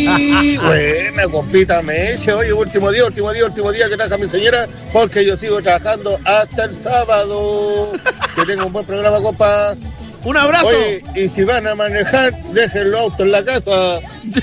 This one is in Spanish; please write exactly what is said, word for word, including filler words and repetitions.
Sí, buena, compita Meche. Oye, último día, último día, último día que trabaja mi señora, porque yo sigo trabajando hasta el sábado. Que tenga un buen programa, compa. Un abrazo. Oye, y si van a manejar, dejen los autos en la casa.